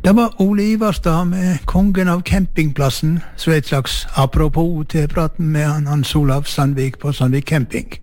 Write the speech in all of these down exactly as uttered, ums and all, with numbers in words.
Det var Ole Ivarstad med kongen av campingplassen, så et slags apropos til praten med han Hans Olav Sandvik på Sandvik Camping.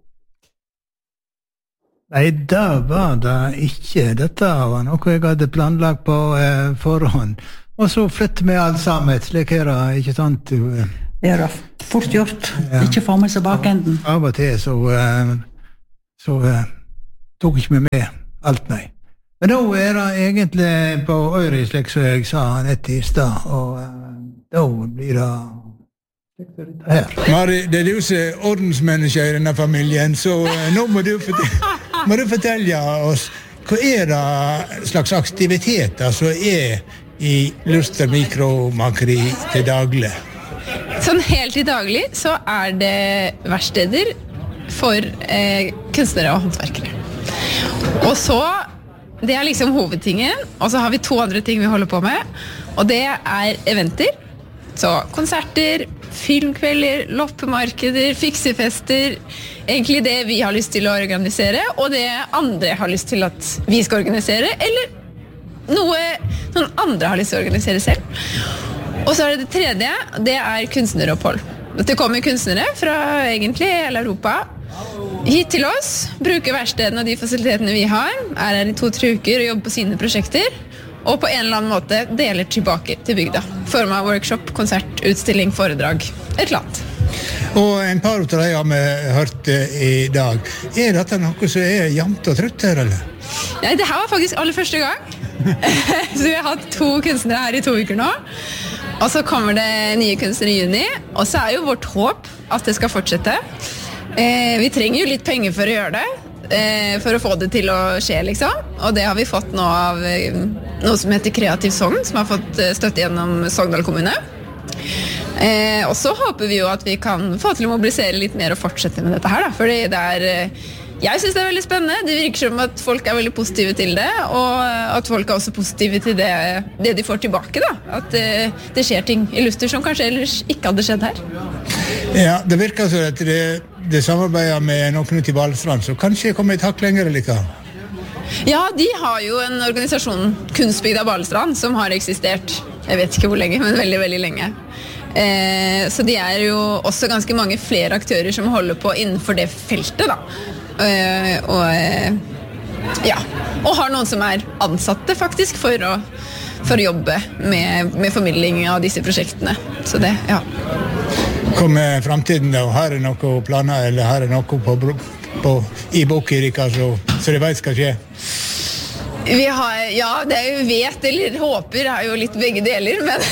Nei, det var det ikke. Dette var noe jeg hadde planlagt på eh, forhånd. Og så flytte med alt sammen, slik er det, ikke sant? Det er det fort gjort, ja. Ikke få med seg bakenden. Av og til så, eh, så eh, tok ikke vi med alt, nei. Men da er det egentlig på øyre, slik som jeg sa nett i sted, og uh, da blir det her. Mari, det er du som er ordensmenneske i denne familien, så uh, nå må du, fortelle, må du fortelle oss, hva er det slags aktiviteter som er i Luster Mikromakeri til daglig? Sånn helt i daglig så er det verksteder for eh, kunstnere og håndverkere. Og så det er liksom hovedtingen, og så har vi to andre ting vi holder på med, og det er eventer, så konserter, filmkvelder, loppemarkeder, fiksefester, egentlig det vi har lyst til å organisere, og det andre har lyst til at vi skal organisere, eller noe noen andre har lyst til å organisere selv. Og så er det det tredje, det er kunstneropphold. Det kommer kunstnere fra egentlig hele Europa, hit til oss, bruker verkstedene og de fasilitetene vi har, er her i to-tre uker og jobber på sine prosjekter, og på en eller annen måte deler tilbake til bygda. Form av workshop, konsert, utstilling, foredrag, et eller annet. Og en par av de har vi hørt i dag. Er dette noe som er jevnt og trutt her, eller? Nei, det her var faktisk aller første gang. Så vi har hatt to kunstnere her i to uker nå. Og så kommer det nye kunstnere i juni, og så er jo vårt håp at det skal fortsette. Eh, vi trenger jo litt penger for å gjøre det, eh, for å få det til å skje, liksom. Og det har vi fått nå av eh, noe som heter Kreativ Sogn, som har fått eh, støtte gjennom Sogndal kommune. Eh, og så håper vi jo at vi kan få til å mobilisere litt mer og fortsette med dette her, da. Fordi det er, eh, jeg synes det er veldig spennende. Det virker som at folk er veldig positive til det, og at folk er også positive til det, det de får tilbake, da. At eh, det skjer ting i Luster som kanskje ellers ikke hadde skjedd her. Ja, det virker så at det det samarbeider med noen ut i Balestrand, så kanskje kommer et hakk lenger eller? Ja, de har jo en organisasjon, Kunstbygda Balestrand, som har eksistert, jeg vet ikke hvor lenge, men veldig, veldig lenge. Eh, så de er jo også ganske mange flere aktører som holder på innenfor det feltet, da. Eh, og, eh, ja, og har noen som er ansatte, faktisk, for å, for å jobbe med, med formidling av disse prosjektene. Så det, ja. Kommer fremtiden da, og her er noe planer, eller her er noe på, på, i bokrika, så, så det vet skal skje? Vi har, ja, det vi vet, eller håper, er jo litt begge deler, men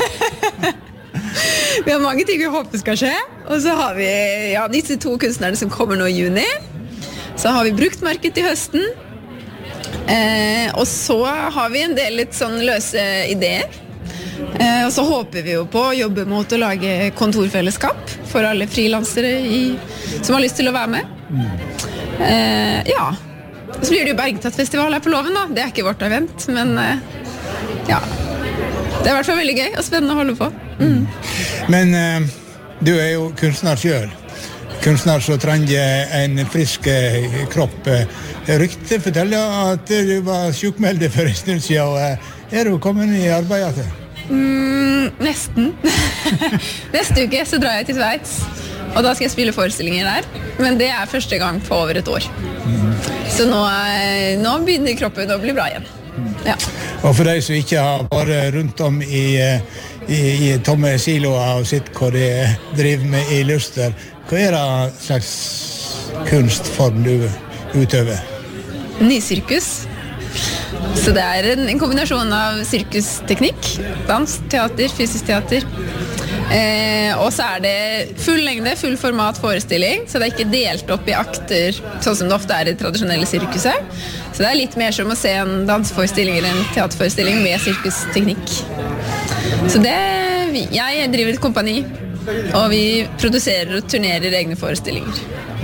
vi har mange ting vi håper skal skje, og så har vi ja, disse to kunstnerne som kommer nå i juni, så har vi bruktmarked til høsten, eh, og så har vi en del litt sånn løse ideer, Eh, og så håper vi jo på å jobbe mot å lage kontorfellesskap for alle frilansere i, som har lyst til å være med. Eh, ja, så blir det jo Bergtatt-festival her på Loven da. Det er ikke vårt event, men eh, ja, det er i hvert fall veldig gøy og spennende å holde på. Mm. Men eh, du er jo kunstner selv. Kunstner som trenger en frisk eh, kropp. Ryktet forteller at du var sjukmeldt for en stund siden, og er du kommet i arbeidet til? Mm, nesten. Neste uke så drar jeg til Sveits, og da skal jeg spille forestillinger der. Men det er første gang på over et år. Mm. Så nå, nå begynner kroppen å bli bra igjen. Ja. Og for deg som ikke har vært rundt om i, i, i tomme siloer og sett hva de driver med i Luster, hva er det slags kunstform du utøver? Nysirkus. Så det er en, en kombinasjon av sirkusteknikk, dans, teater, fysisk teater. Eh, og så er det full lengde, full format forestilling, så det er ikke delt opp i akter, sånn som det ofte er i tradisjonelle sirkuset. Så det er litt mer som å se en danseforestilling eller en teaterforestilling med sirkusteknikk. Så det, jeg driver et kompani, og vi produserer og turnerer egne forestillinger.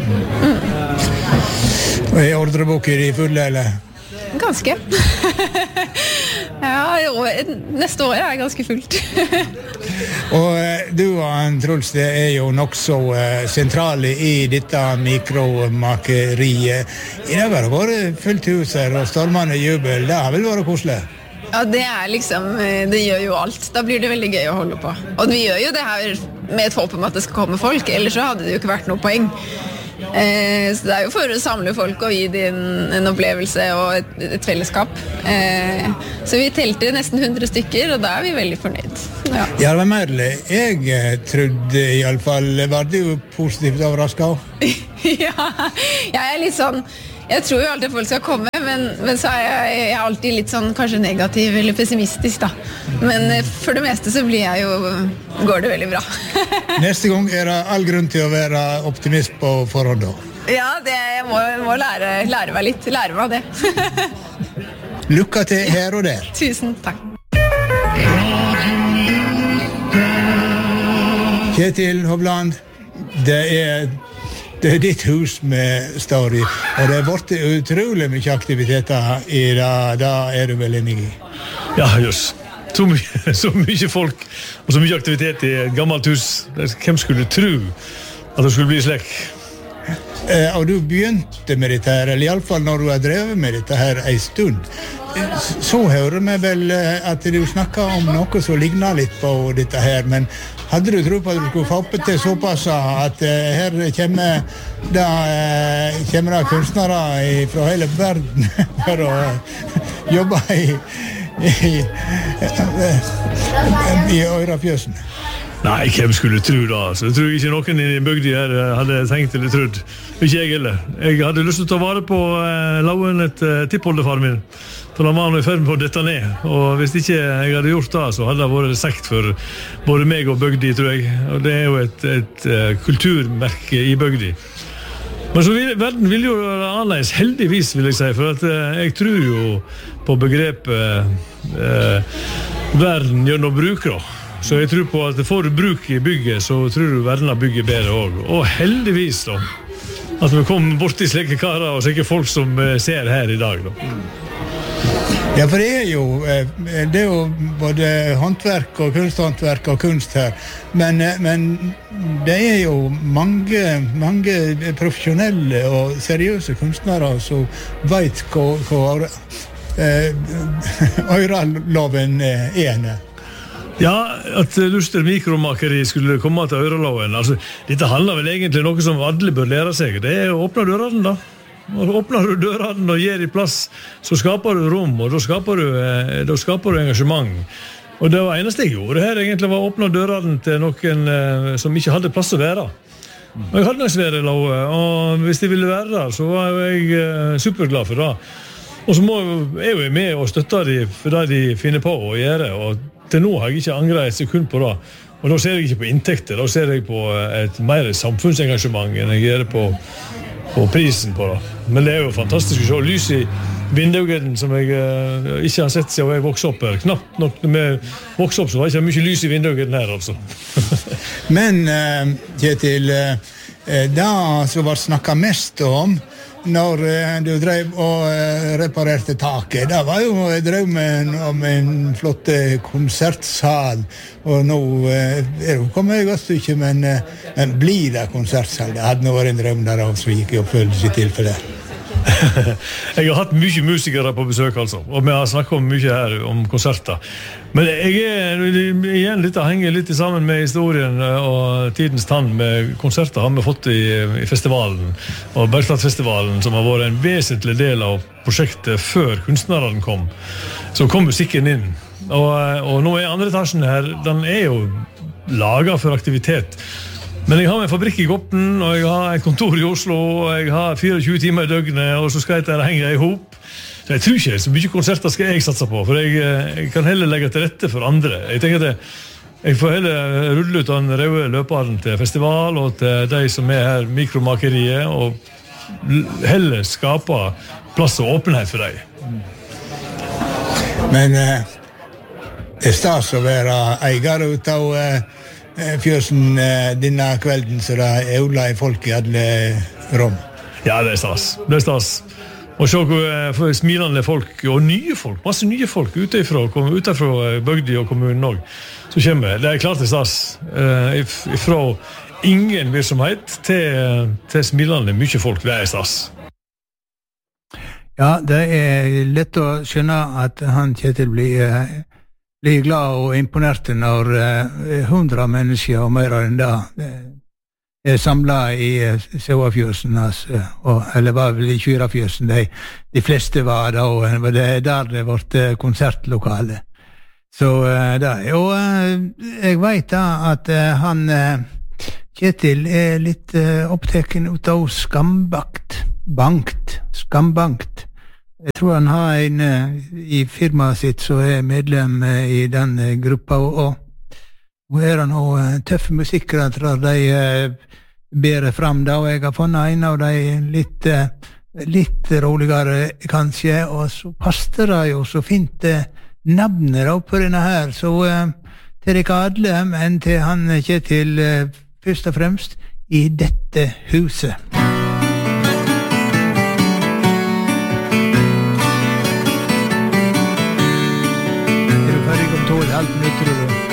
Mm. Og er ordreboker i fulle, eller? Ganske. Ja, neste år er jeg ganske fullt. Og du og Truls, det er jo nok så sentrale i dette mikromakeriet. Det har vært fullt hus her og stormende jubel. Det har vel vært koselig? Ja, det er liksom, det gjør jo alt. Da blir det veldig gøy å holde på. Og vi gjør jo det her med et håp om at det skal komme folk, ellers så hadde det jo ikke vært noe poeng. Eh, så det er jo for å samle folk og gi dem en opplevelse og et, et fellesskap. Eh, så vi telte nesten hundre stykker, og da er vi veldig fornøyd. Ja, ja det var merlig. Jeg trodde i alle fall, var det jo positivt overrasket også? Ja, jeg er litt sånn, jeg tror jo alltid folk skal komme, men, men så er jeg, jeg er alltid litt sånn kanskje negativ eller pessimistisk da. Men for det meste så blir jeg jo, går det veldig bra. Neste gang er det all grunn til å være optimist på forhånd da. Ja, det, jeg må, må lære, lære meg litt, lære meg det. Lykke til her og der. Tusen takk. Kjetil Hovland, det er Det er ditt hus vi står i, og det har vært utrolig mye aktiviteter i det, da er du vel enig i? Ja, just. Så mye, så mye folk og så mye aktivitet i et gammelt hus. Hvem skulle tro at det skulle bli slik? Eh, og du begynte med dette her, eller i alle fall når du har drevet med dette her en stund, så hører vi vel at du snakker om noe som ligner litt på dette her, men hadde du tro på at du skulle få opp til såpass at uh, her kommer da, uh, kommer det kunstnere fra hele verden for å jobbe i, i, uh, i Øyrafjøsen? Nei, hvem skulle tro da? Altså, jeg tror ikke noen i bygden her hadde tenkt eller trodd. Ikke jeg heller. Jeg hadde lyst til å ta vare på uh, lauen et uh, tippoldefar min. For han var nå i ferd med å dette ned. Og hvis ikke jeg hadde gjort det, så hadde det vært sekt for både meg og bygdi, tror jeg. Og det er jo et, et uh, kulturmerke i bygdi. Men så vil, verden vil jo være annerledes, heldigvis vil jeg si, for at uh, jeg tror jo på begrepet uh, verden gjennom bruk da. Så jeg tror på at får du bruk i bygget, så tror du verden har bygget bedre også. Og heldigvis da, at vi kommer bort til slike karer og slike folk som uh, ser her i dag da. Ja, for det er jo, det er jo både håndverk og kunsthåndverk og kunst her, men, men det er jo mange, mange profesjonelle og seriøse kunstnere som vet hva, hva Øyraloven er. Ja, at Luster mikromakeri skulle komme til Øyraloven, altså, dette handler vel egentlig om noe som alle bør lære seg, det er å åpne dørene da. Og åpner du dørene og gir i plass, så skaper du rom, og da skaper du, da skaper du engasjement. Og det var eneste jeg gjorde her egentlig var å åpne dørene til noen som ikke hadde plass å være. Og jeg hadde nok svære lave, og hvis de ville være der, så var jeg superglad for det. Og så må jeg jo med og støtte dem for det de finner på å gjøre, og til nå har jeg ikke angret et sekund på det. Og da ser jeg ikke på inntekter, da ser jeg på et mer samfunnsengasjement enn jeg gjør på og prisen på det. Men det er jo fantastisk å se lys i vinduene som jeg uh, ikke har sett siden jeg vokste opp her. Knapt nok når vi vokste opp så var det ikke mye lys i vinduene her altså. Men uh, Kjetil, uh, det som var snakket mest om når uh, du drev og uh, reparerte taket, det var jo drømmen om en flott konsertsal, og nå uh, er det kommet et godt stykke, men, uh, men blir det konsertsal? Det hadde nå vært en drøm der også, så gikk i oppfølgelse i tilfelle. Jeg har hatt mye musikere på besøk altså, og vi har snakket om mye her om konserter. Men jeg er igjen litt henger litt sammen med historien og tidens tann med konserter har vi fått i, i festivalen, og Bergstadfestivalen som har vært en vesentlig del av prosjektet før kunstnerne kom. Så kom musikken inn, og, og nå er andre etasjen her, den er jo laget for aktivitet. Men jeg har en fabrikk i Gopten, og jeg har et kontor i Oslo, og jeg har tjuefire timer i døgnet, og så skal jeg henge i hop. Så jeg tror ikke så mye konserter skal jeg satse på, for jeg, jeg kan heller legge til rette for andre. Jeg tenker at jeg får heller rulle ut den røde løperen til festival, og til de som er her mikromakeriet, og heller skape plass og åpenhet for dem. Men eh, det er stas å være eier ut av eh, fjøsen eh, denne kvelden, så det er øvla i folk i alle rom. Ja, det er stas. Det er stas. Og se hvor smilende folk, og nye folk, masse nye folk utenfra, utenfra bygdi og kommunen også, så kommer det. Det er klart det er stas. Eh, fra ingen virksomhet til, til smilende mye folk, det er stas. Ja, det er lett å skjønne at han Kjetil blir, blir glad og imponert når hundre uh, mennesker og mer enn det er samlet i uh, Sauafjøsen, altså, og, eller var vel i Kyrafjøsen, de, de fleste var da, og det er der det ble konsertlokale. Så uh, det er, og uh, jeg vet da at uh, han uh, Kjetil er litt uh, opptaken ut av skambakt, bankt, skambankt. Jeg tror han har en uh, i firmaet sitt som er medlem uh, i den uh, gruppa, og nå er han også uh, tøffe musikere, tror de uh, ber frem da, og jeg har funnet en av de litt, uh, litt roligere kanskje, og så passer det jo så fint uh, navnet da på denne her, så uh, til dere alle, men til han Kjetil uh, først og fremst i dette huset. Er du ferdig om tolv, halvt minutter, tror du?